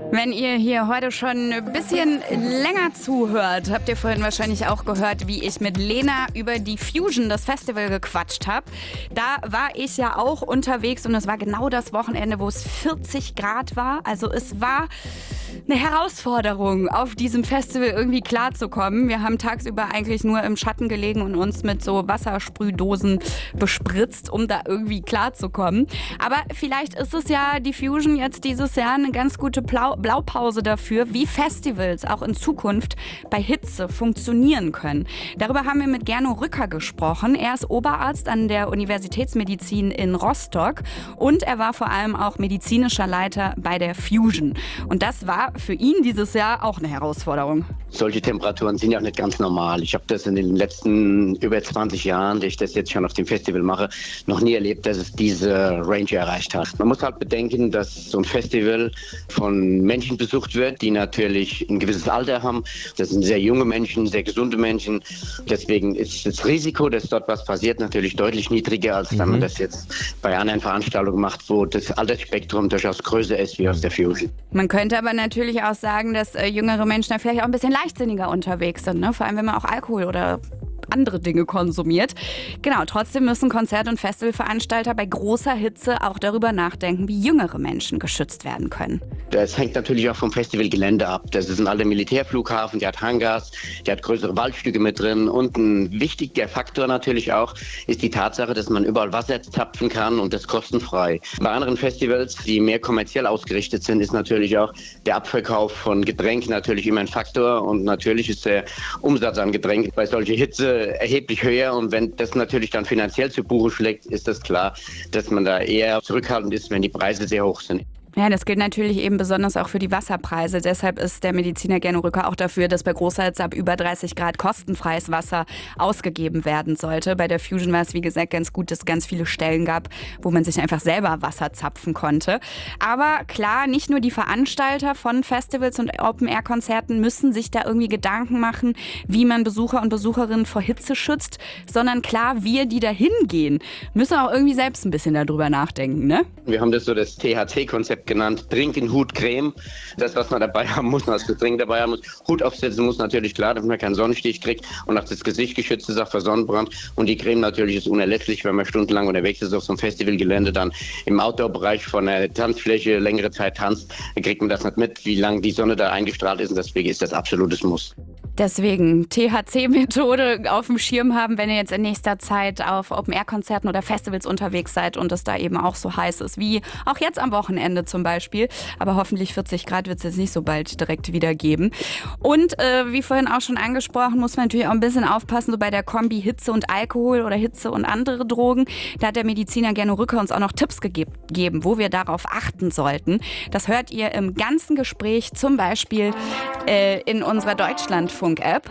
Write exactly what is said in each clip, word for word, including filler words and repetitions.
Wenn ihr hier heute schon ein bisschen länger zuhört, habt ihr vorhin wahrscheinlich auch gehört, wie ich mit Lena über die Fusion, das Festival, gequatscht habe. Da war ich ja auch unterwegs und es war genau das Wochenende, wo es vierzig Grad war. Also es war eine Herausforderung, auf diesem Festival irgendwie klarzukommen. Wir haben tagsüber eigentlich nur im Schatten gelegen und uns mit so Wassersprühdosen bespritzt, um da irgendwie klarzukommen. Aber vielleicht ist es ja die Fusion jetzt dieses Jahr eine ganz gute Plau- Blaupause dafür, wie Festivals auch in Zukunft bei Hitze funktionieren können. Darüber haben wir mit Gernot Rücker gesprochen. Er ist Oberarzt an der Universitätsmedizin in Rostock und er war vor allem auch medizinischer Leiter bei der Fusion. Und das war für ihn dieses Jahr auch eine Herausforderung. Solche Temperaturen sind ja nicht ganz normal. Ich habe das in den letzten über zwanzig Jahren, die ich das jetzt schon auf dem Festival mache, noch nie erlebt, dass es diese Range erreicht hat. Man muss halt bedenken, dass so ein Festival von Menschen besucht wird, die natürlich ein gewisses Alter haben. Das sind sehr junge Menschen, sehr gesunde Menschen. Deswegen ist das Risiko, dass dort was passiert, natürlich deutlich niedriger, als wenn man das jetzt bei anderen Veranstaltungen macht, wo das Altersspektrum durchaus größer ist wie aus der Fusion. Man könnte aber natürlich auch sagen, dass äh, jüngere Menschen da vielleicht auch ein bisschen leichtsinniger unterwegs sind, ne? Vor allem, wenn man auch Alkohol oder andere Dinge konsumiert. Genau, trotzdem müssen Konzert- und Festivalveranstalter bei großer Hitze auch darüber nachdenken, wie jüngere Menschen geschützt werden können. Das hängt natürlich auch vom Festivalgelände ab. Das ist ein alter Militärflughafen, der hat Hangars, der hat größere Waldstücke mit drin. Und ein wichtiger Faktor natürlich auch ist die Tatsache, dass man überall Wasser zapfen kann und das kostenfrei. Bei anderen Festivals, die mehr kommerziell ausgerichtet sind, ist natürlich auch der Abverkauf von Getränken natürlich immer ein Faktor. Und natürlich ist der Umsatz an Getränken bei solcher Hitze erheblich höher. Und wenn das natürlich dann finanziell zu Buche schlägt, ist das klar, dass man da eher zurückhaltend ist, wenn die Preise sehr hoch sind. Ja, das gilt natürlich eben besonders auch für die Wasserpreise. Deshalb ist der Mediziner Gernot Rücker auch dafür, dass bei großer Hitze ab über dreißig Grad kostenfreies Wasser ausgegeben werden sollte. Bei der Fusion war es, wie gesagt, ganz gut, dass es ganz viele Stellen gab, wo man sich einfach selber Wasser zapfen konnte. Aber klar, nicht nur die Veranstalter von Festivals und Open-Air-Konzerten müssen sich da irgendwie Gedanken machen, wie man Besucher und Besucherinnen vor Hitze schützt, sondern klar, wir, die da hingehen, müssen auch irgendwie selbst ein bisschen darüber nachdenken, ne? Wir haben das so das T H C-Konzept genannt, Trinken, Hut, Creme. Das, was man dabei haben muss, was Getränk dabei haben muss. Hut aufsetzen muss natürlich, klar, damit man keinen Sonnenstich kriegt und auch das Gesicht geschützt ist, auch vor Sonnenbrand. Und die Creme natürlich ist unerlässlich, wenn man stundenlang unterwegs ist auf so einem Festivalgelände, dann im Outdoor-Bereich von der Tanzfläche längere Zeit tanzt, dann kriegt man das nicht mit, wie lange die Sonne da eingestrahlt ist. Und deswegen ist das absolutes Muss. Deswegen T H C-Methode auf dem Schirm haben, wenn ihr jetzt in nächster Zeit auf Open-Air-Konzerten oder Festivals unterwegs seid und es da eben auch so heiß ist, wie auch jetzt am Wochenende zum Beispiel. Aber hoffentlich vierzig Grad wird es jetzt nicht so bald direkt wieder geben. Und äh, wie vorhin auch schon angesprochen, muss man natürlich auch ein bisschen aufpassen, so bei der Kombi Hitze und Alkohol oder Hitze und andere Drogen. Da hat der Mediziner Gernot Rücker uns auch noch Tipps gegeben, wo wir darauf achten sollten. Das hört ihr im ganzen Gespräch, zum Beispiel äh, in unserer Deutschlandfunk-App.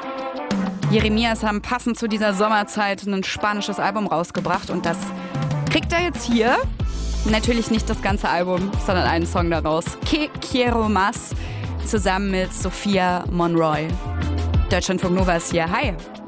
Jeremias haben passend zu dieser Sommerzeit ein spanisches Album rausgebracht und das kriegt er jetzt hier. Natürlich nicht das ganze Album, sondern einen Song daraus. Que quiero más, zusammen mit Sophia Monroy. Deutschlandfunk Nova ist hier. Hi.